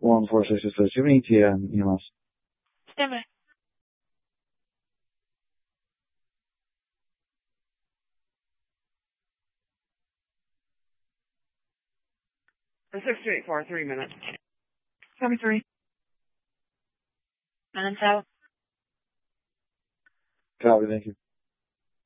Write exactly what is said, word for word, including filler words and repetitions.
one four six six six. Do you have any E T A and E M S? Stand by. The six two eight four, three minutes. Copy three. Minutes out. Copy, thank you.